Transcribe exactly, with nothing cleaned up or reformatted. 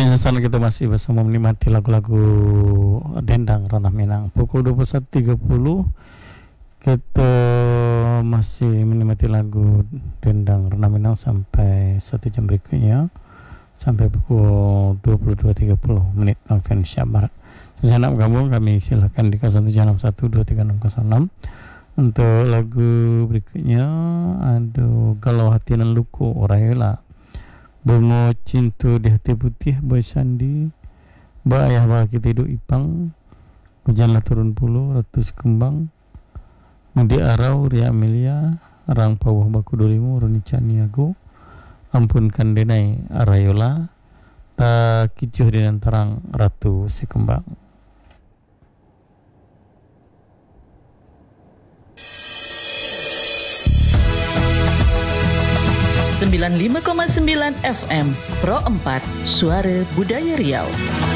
Kembali sana kita masih bersama menikmati lagu-lagu Dendang Ranah Minang. Pukul dua puluh satu tiga puluh kita masih menikmati lagu Dendang Ranah Minang sampai satu jam berikutnya, sampai pukul dua puluh dua tiga puluh menit waktu Indonesia Barat. Saya nak bergabung, kami silakan di nol tujuh enam satu dua tiga enam nol enam. Untuk lagu berikutnya ada Galau Hati Nan Luko Orayela, Bunga Cinta di Hati Putih Boy Sandi, Ba Ayah Ba Kita Hidup Ipang, Hujanlah Turun Puluh, Ratus Kembang, Mudi Arau, Ria Amelia, Arang Pawah Baku Dolimu, Roni Caniago, Ampunkan Denai Arayola, Ta Kicuh Dinan Tarang, Ratu Sikembang. sembilan puluh lima koma sembilan F M Pro empat Suara Budaya Riau.